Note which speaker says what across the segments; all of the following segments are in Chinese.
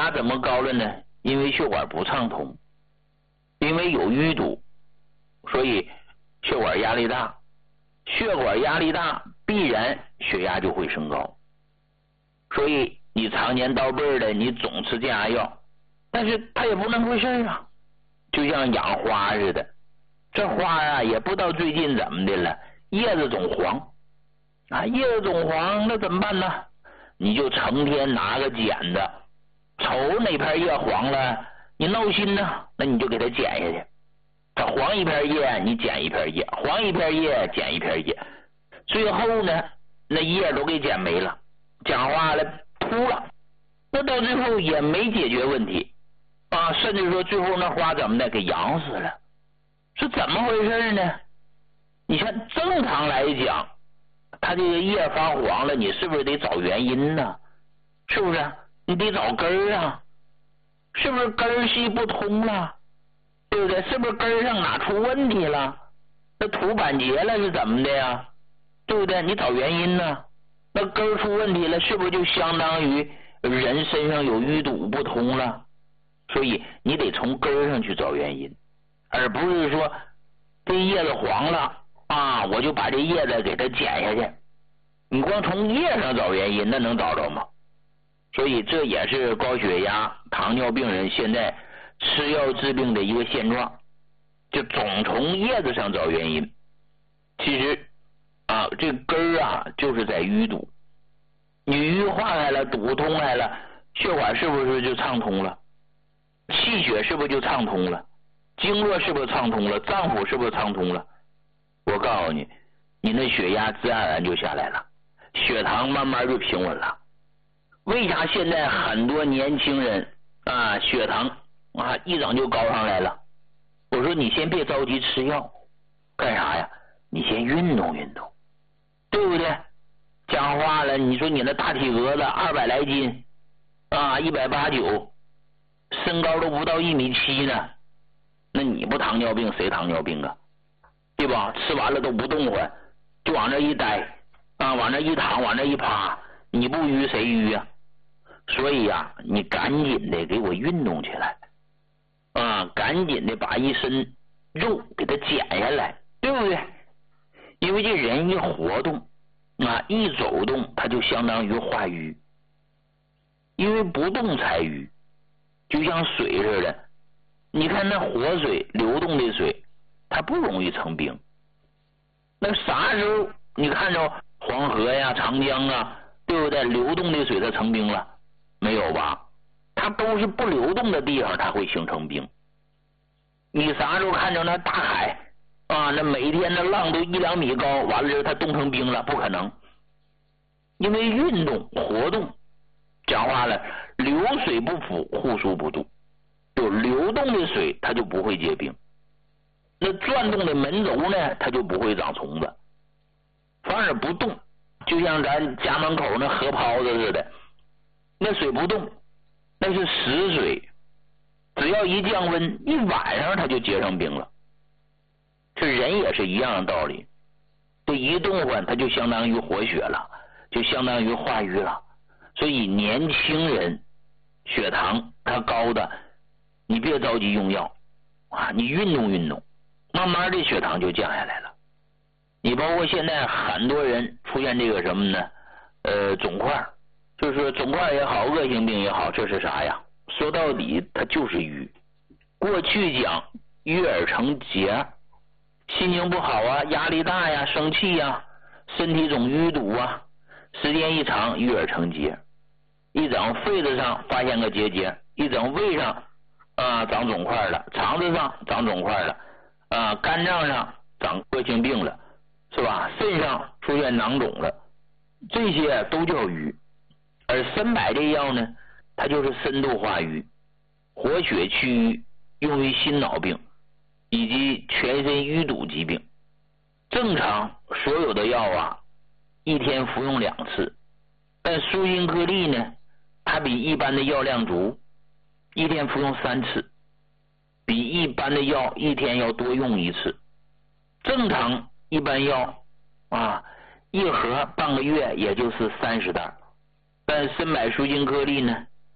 Speaker 1: 压怎么高了呢？因为血管不畅通，因为有淤堵，所以血管压力大，血管压力大必然血压就会升高。所以你常年到辈的你总吃降压药，但是它也不那么回事啊，就像养花似的，这花啊也不知道最近怎么的了，叶子总黄啊，叶子总黄，那怎么办呢？你就成天拿个剪子，瞅哪片叶黄了，你闹心呢，那你就给它剪下去。它黄一片叶，你剪一片叶；黄一片叶，剪一片叶。最后呢，那叶都给剪没了，讲话了秃了，那到最后也没解决问题啊，甚至说最后那花怎么的给养死了，是怎么回事呢？你看正常来讲，它这个叶发黄了，你是不是得找原因呢？是不是？你得找根儿啊，是不是根儿系不通了？对不对？是不是根儿上哪出问题了？那土板结了是怎么的呀？对不对？你找原因呢？那根儿出问题了，是不是就相当于人身上有淤堵不通了？所以你得从根儿上去找原因，而不是说这叶子黄了啊，我就把这叶子给它剪下去。你光从叶上找原因，那能找着吗？所以这也是高血压、糖尿病人现在吃药治病的一个现状，就总从叶子上找原因。其实啊，这根儿啊就是在淤堵，你淤化开了，堵通开了，血管是不是就畅通了？气血是不是就畅通了？经络是不是畅通了？脏腑是不是畅通了？我告诉你，你那血压自然而然就下来了，血糖慢慢就平稳了。为啥现在很多年轻人啊血糖啊一整就高上来了？我说你先别着急吃药，干啥呀？你先运动运动，对不对？讲话了，你说你那大体格子200来斤啊，189，身高都不到1.7米呢，那你不糖尿病谁糖尿病啊？对吧？吃完了都不动弹，就往那一待啊，往那一躺，往那一趴，你不淤谁淤啊？所以啊，你赶紧的给我运动起来啊，赶紧的把一身肉给它减下来，对不对？因为这人一活动啊，一走动，它就相当于化瘀，因为不动才瘀，就像水似的。你看那活水流动的水，它不容易成冰。那啥时候你看着黄河呀、长江啊，对不对？流动的水它成冰了没有吧？它都是不流动的地方它会形成冰。你啥时候看着那大海啊，那每天的浪都1-2米高，完了之后它冻成冰了？不可能。因为运动活动，讲话了，流水不腐，户枢不蠹，就流动的水它就不会结冰，那转动的门轴呢，它就不会长虫子。反而不动，就像咱家门口那河泡子似的，那水不动，那是死水，只要一降温，一晚上它就结成冰了。这人也是一样的道理，这一动换它就相当于活血了，就相当于化瘀了。所以年轻人血糖它高的，你别着急用药啊，你运动运动，慢慢的血糖就降下来了。你包括现在很多人出现这个什么呢？肿块，就是肿块也好，恶性病也好，这是啥呀？说到底它就是瘀。过去讲瘀而成结，心情不好啊，压力大呀，生气呀，身体总淤堵啊，时间一长瘀而成结，一整肺子上发现个结节，一整胃上长肿块了，肠子上长肿块了肝脏上长恶性病了，是吧？肾上出现囊肿了，这些都叫瘀。而参柏这药呢，它就是深度化瘀，活血祛瘀，用于心脑病以及全身淤堵疾病。正常所有的药啊，一天服用2次，但舒心颗粒呢，它比一般的药量足，一天服用3次，比一般的药一天要多用1次。正常一般药一盒半个月也就是30袋，但参柏舒心颗粒呢，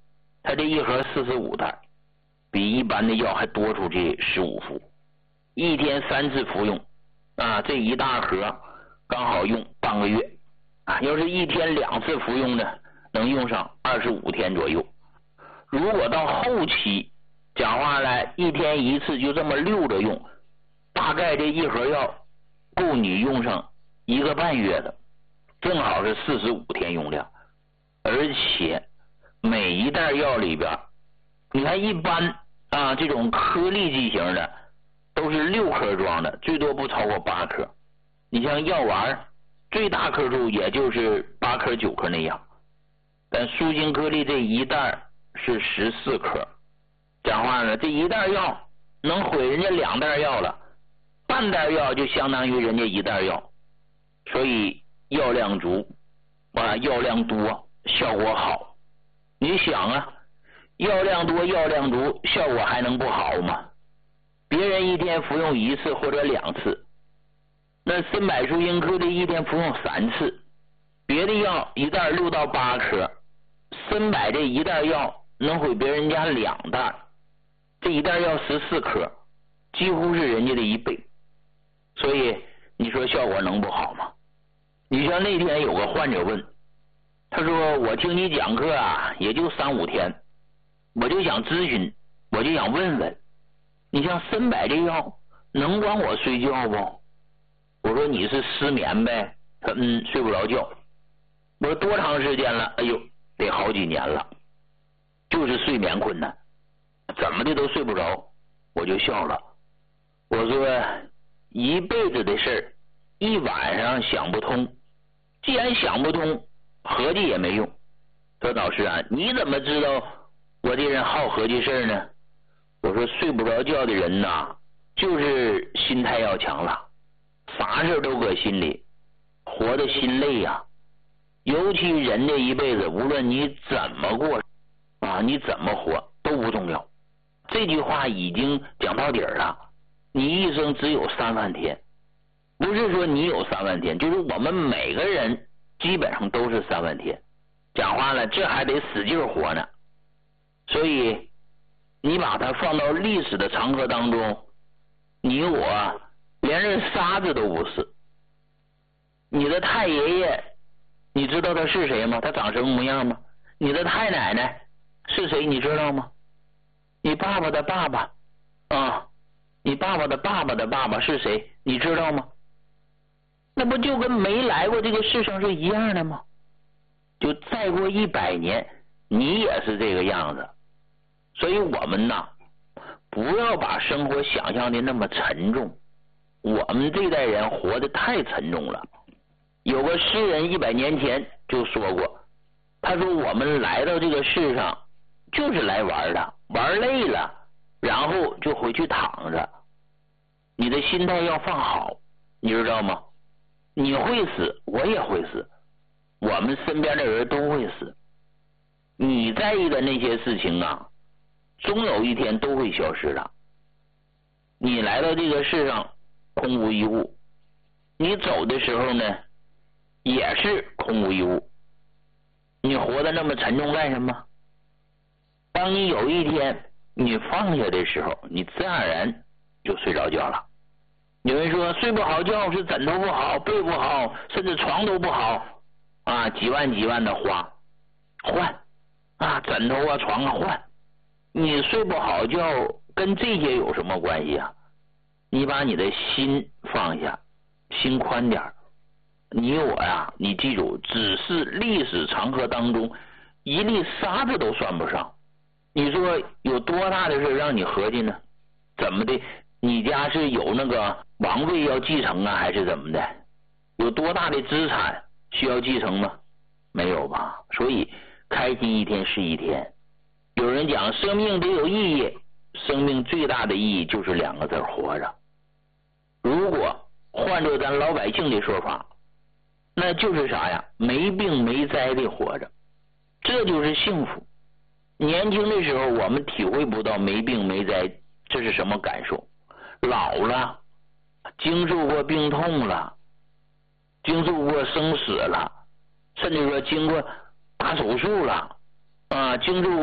Speaker 1: 它这一盒45袋，比一般的药还多出这15副，一天3次服用啊，这一大盒刚好用半个月啊。要是一天2次服用呢，能用上25天左右。如果到后期讲话来，一天1次就这么溜着用，大概这一盒药够你用上1个半月的，正好是45天用量。而且每一袋药里边，你看一般啊这种颗粒剂型的都是6颗装的，最多不超过8颗。你像药丸最大颗数也就是8颗9颗那样，但舒筋颗粒这一袋是14颗。讲话呢，这一袋药能毁人家2袋药了，半袋药就相当于人家1袋药。所以药量足啊，药量多，效果好。你想啊，药量多药量足，效果还能不好吗？别人一天服用1次或者2次，那参柏舒筋颗粒一天服用3次。别的药一袋6到8颗，参柏这一袋药能毁别人家2袋，这一袋药14颗，几乎是人家的1倍。所以你说效果能不好吗？你像那天有个患者问，他说我听你讲课啊也就3、5天，我就想咨询，我就想问问，你像参柏这药能管我睡觉不？我说你是失眠呗。他睡不着觉。我说多长时间了？哎呦，得好几年了，就是睡眠困难，怎么的都睡不着。我就笑了，我说一辈子的事儿，一晚上想不通，既然想不通，合计也没用。说老师啊，你怎么知道我这人好合计事儿呢？我说睡不着觉的人呐，就是心态要强了，啥事都搁心里，活得心累呀。尤其人这一辈子，无论你怎么过啊，你怎么活都不重要。这句话已经讲到底儿了。你一生只有3万天，不是说你有3万天，就是我们每个人基本上都是3万天。讲话了，这还得使劲活呢。所以你把它放到历史的长河当中，你我连人沙子都不是。你的太爷爷你知道他是谁吗？他长什么模样吗？你的太奶奶是谁你知道吗？你爸爸的爸爸啊，你爸爸的爸爸的爸爸是谁你知道吗？那不就跟没来过这个世上是一样的吗？就再过100年你也是这个样子。所以我们呐，不要把生活想象的那么沉重，我们这代人活得太沉重了。有个诗人100年前就说过，他说我们来到这个世上就是来玩的，玩累了然后就回去躺着。你的心态要放好，你知道吗？你会死，我也会死，我们身边的人都会死。你在意的那些事情啊，终有一天都会消失的。你来到这个世上空无一物，你走的时候呢也是空无一物。你活得那么沉重干什么？当你有一天你放下的时候，你自然而然就睡着觉了。有人说睡不好觉是枕头不好，被不好，甚至床都不好啊，几万的花换啊，枕头啊床啊换。你睡不好觉跟这些有什么关系啊？你把你的心放下，心宽点。你我呀，你记住，只是历史长河当中一粒沙子都算不上。你说有多大的事让你合计呢？怎么的？你家是有那个王位要继承啊，还是怎么的？有多大的资产需要继承吗？没有吧。所以开心一天是一天。有人讲生命得有意义，生命最大的意义就是2个字，活着。如果换做咱老百姓的说法，那就是啥呀？没病没灾的活着，这就是幸福。年轻的时候我们体会不到没病没灾这是什么感受，老了经受过病痛了，经受过生死了，甚至说经过大手术了啊，经受过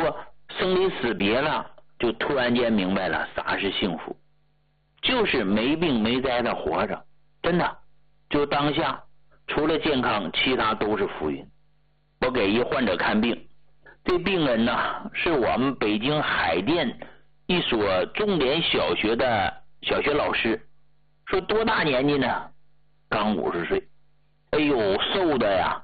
Speaker 1: 生离死别了，就突然间明白了啥是幸福，就是没病没灾的活着。真的，就当下除了健康，其他都是浮云。我给一患者看病，这病人呢是我们北京海淀一所重点小学的小学老师，说多大年纪呢？刚50岁。哎呦，瘦的呀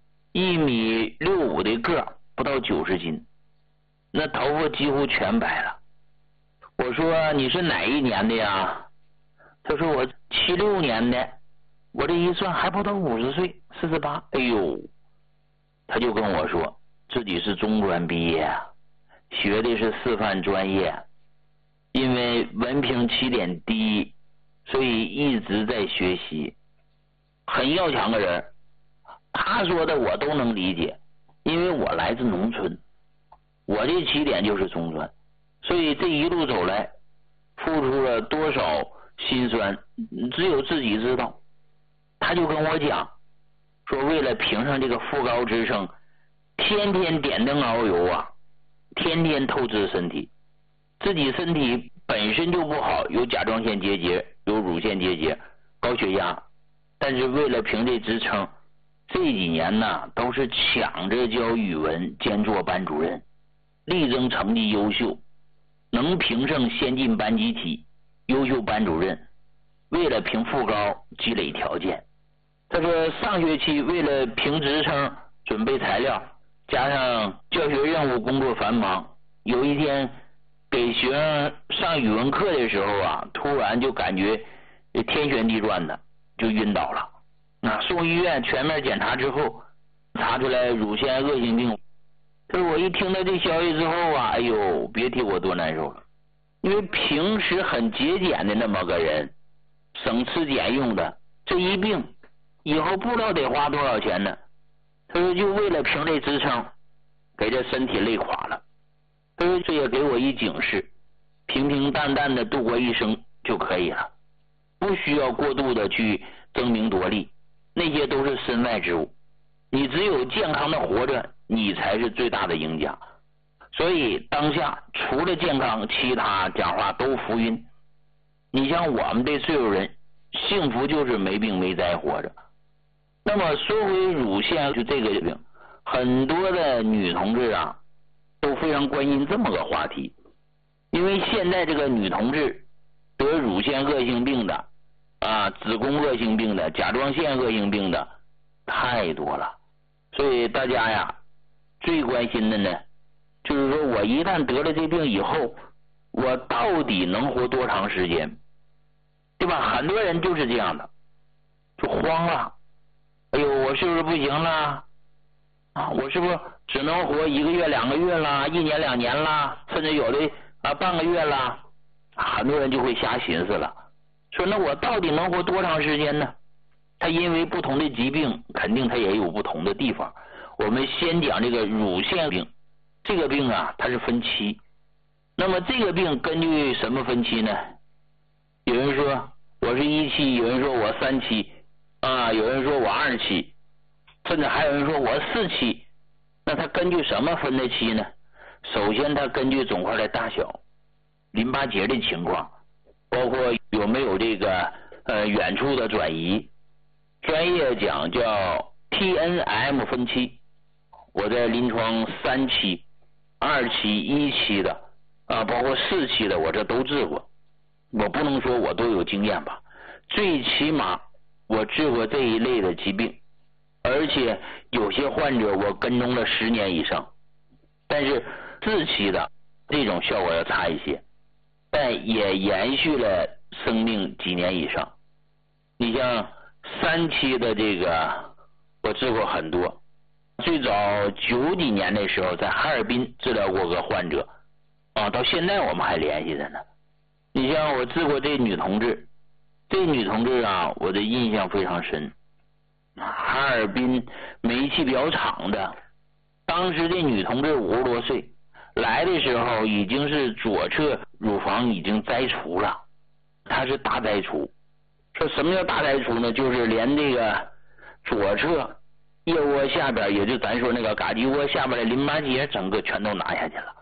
Speaker 1: ，1.65米的个，不到90斤，那头发几乎全白了。我说你是哪一年的呀？他说我76年的。我这一算还不到50岁，48。哎呦，他就跟我说自己是中专毕业，学的是师范专业，因为文凭起点低，所以一直在学习，很要强的人。他说的我都能理解，因为我来自农村，我这起点就是中专，所以这一路走来付出了多少辛酸，只有自己知道。他就跟我讲说，为了评上这个副高职称，天天点灯熬油啊，天天透支身体，自己身体本身就不好，有甲状腺结节，有乳腺结节，高血压，但是为了评这职称，这几年呢都是抢着教语文，兼做班主任，力争成绩优秀，能评上先进班集体优秀班主任，为了评副高积累条件。他说上学期为了评职称准备材料，加上教学任务工作繁忙，有一天给学生上语文课的时候啊，突然就感觉天旋地转的，就晕倒了。送医院全面检查之后，查出来乳腺恶性病。他说我一听到这消息之后啊，哎呦，别提我多难受了。因为平时很节俭的那么个人，省吃俭用的，这一病以后不知道得花多少钱呢。他说就为了评这职称，给这身体累垮了。他说这也给我一警示，平平淡淡的度过一生就可以了，不需要过度的去争名夺利，那些都是身外之物。你只有健康的活着，你才是最大的赢家。所以当下除了健康，其他讲话都浮云。你像我们这岁数人，幸福就是没病没灾活着。那么说回乳腺就这个病，很多的女同志啊都非常关心这么个话题，因为现在这个女同志得乳腺恶性病的子宫恶性病的，甲状腺恶性病的太多了。所以大家呀最关心的呢，就是说我一旦得了这病以后，我到底能活多长时间，对吧？很多人就是这样的，就慌了。哎呦，我是不是不行了我是不是只能活1个月2个月了，1年2年了，甚至有的半个月了。很多人就会瞎寻思了，说那我到底能活多长时间呢？它因为不同的疾病肯定它也有不同的地方。我们先讲这个乳腺病，这个病它是分期。那么这个病根据什么分期呢？有人说我是1期，有人说我3期有人说我2期，甚至还有人说我4期。那它根据什么分的期呢？首先它根据肿块的大小，淋巴结的情况，包括有没有这个远处的转移，专业讲叫 TNM 分期。我在临床3期、2期、1期的包括4期的，我这都治过。我不能说我都有经验吧，最起码我治过这一类的疾病，而且有些患者我跟踪了10年以上。但是4期的这种效果要差一些，但也延续了生命几年以上。你像3期的这个我治过很多，最早90几年的时候在哈尔滨治疗过个患者到现在我们还联系着呢。你像我治过这女同志，这女同志我的印象非常深。哈尔滨煤气表厂的，当时这女同志50多岁，来的时候已经是左侧乳房已经摘除了，她是大摘除。说什么叫大摘除呢？就是连这个左侧腋窝下边，也就咱说那个嘎鸡窝下边的淋巴结整个全都拿下去了。